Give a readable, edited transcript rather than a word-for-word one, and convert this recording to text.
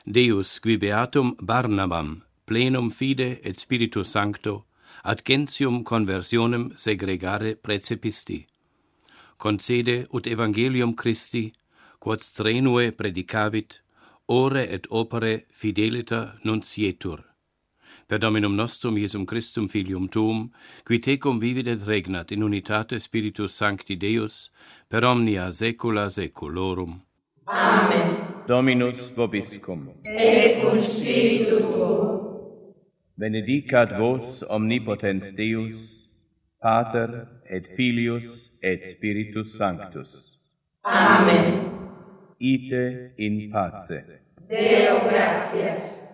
Deus qui beatum Barnabam plenum fide et Spiritus Sancto ad gentium conversionem segregare precepisti. Concede ut evangelium Christi, quod strenue predicavit, ore et opere fidelita nuncietur. Per Dominum nostrum Iesum Christum Filium tuum, qui tecum vivit et regnat in unitate Spiritus Sancti Deus, per omnia saecula saeculorum. Amen. Dominus vobiscum. Et cum spiritu tuo. Benedicat vos omnipotens Deus, Pater et Filius et Spiritus Sanctus. Amen. Ite in pace. Deo gratias.